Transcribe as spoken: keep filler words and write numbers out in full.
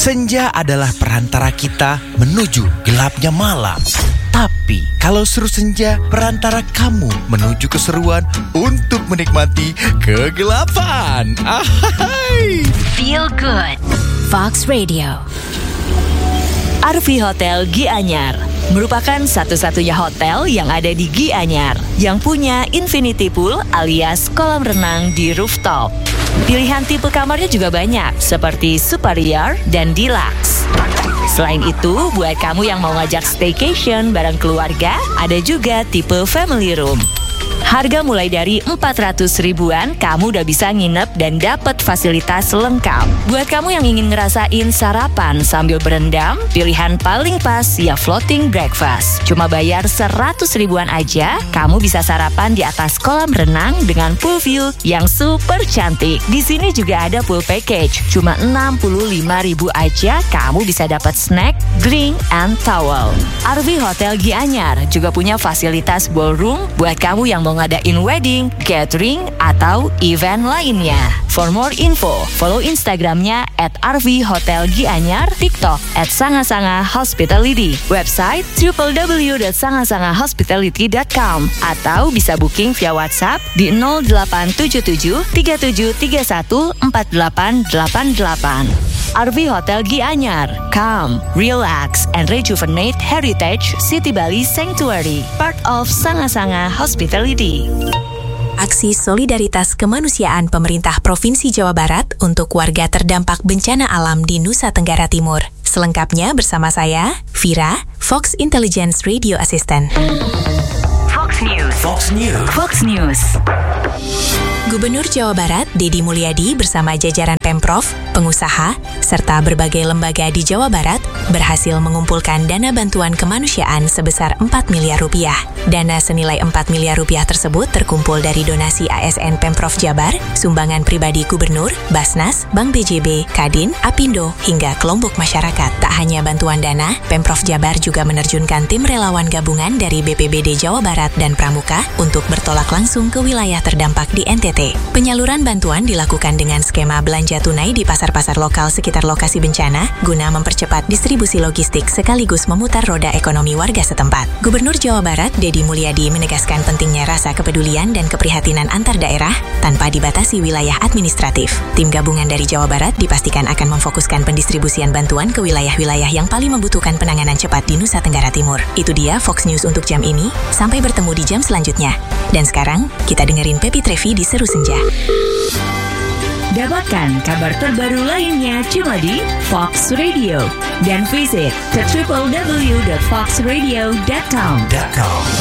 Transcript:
Senja adalah perantara kita menuju gelapnya malam. Tapi kalau seru senja, perantara kamu menuju keseruan untuk menikmati kegelapan. Ahai. Feel good. Fox Radio. Arvi Hotel Gianyar merupakan satu-satunya hotel yang ada di Gianyar yang punya infinity pool alias kolam renang di rooftop. Pilihan tipe kamarnya juga banyak, seperti superior dan deluxe. Selain itu, buat kamu yang mau ngajak staycation bareng keluarga, ada juga tipe family room. Harga mulai dari empat ratus ribuan, kamu udah bisa nginep dan dapat fasilitas lengkap. Buat kamu yang ingin ngerasain sarapan sambil berendam, pilihan paling pas ya floating breakfast. Cuma bayar seratus ribuan aja, kamu bisa sarapan di atas kolam renang dengan pool view yang super cantik. Di sini juga ada pool package, cuma enam puluh lima ribu aja, kamu bisa dapat snack, drink, and towel. Arvi Hotel Gianyar juga punya fasilitas ballroom buat kamu yang mau ngadain wedding, catering, atau event lainnya. For more info, follow Instagramnya at Arvi Hotel Gianyar, TikTok at Sanga Sanga Hospitality, website w w w dot sanga sanga hospitality dot com, atau bisa booking via WhatsApp di nol delapan tujuh tujuh tiga tujuh tiga satu empat delapan delapan delapan. Arvi Hotel Gianyar, come, relax, and rejuvenate Heritage City Bali Sanctuary, part of Sanga Sanga Hospitality. Aksi solidaritas kemanusiaan pemerintah Provinsi Jawa Barat untuk warga terdampak bencana alam di Nusa Tenggara Timur. Selengkapnya bersama saya, Vira, Fox Intelligence Radio Assistant. Fox News. Fox News. Fox News. Gubernur Jawa Barat, Deddy Mulyadi bersama jajaran Pemprov, pengusaha, serta berbagai lembaga di Jawa Barat berhasil mengumpulkan dana bantuan kemanusiaan sebesar empat miliar rupiah. Dana senilai empat miliar rupiah tersebut terkumpul dari donasi A S N Pemprov Jabar, sumbangan pribadi Gubernur, Basnas, Bank B J B, Kadin, Apindo, hingga kelompok masyarakat. Tak hanya bantuan dana, Pemprov Jabar juga menerjunkan tim relawan gabungan dari B P B D Jawa Barat dan Pramuka untuk bertolak langsung ke wilayah terdampak di N T T. Penyaluran bantuan dilakukan dengan skema belanja tunai di pasar-pasar lokal sekitar lokasi bencana guna mempercepat distribusi logistik sekaligus memutar roda ekonomi warga setempat. Gubernur Jawa Barat, Deddy Mulyadi menegaskan pentingnya rasa kepedulian dan keprihatinan antar daerah tanpa dibatasi wilayah administratif. Tim gabungan dari Jawa Barat dipastikan akan memfokuskan pendistribusian bantuan ke wilayah-wilayah yang paling membutuhkan penanganan cepat di Nusa Tenggara Timur. Itu dia Fox News untuk jam ini. Sampai bertemu di jam selanjutnya. Dan sekarang, kita dengerin Pepi Trevi di Seru Senja. Dapatkan kabar terbaru lainnya cuma di Fox Radio dan visit ke w w w dot fox radio dot com.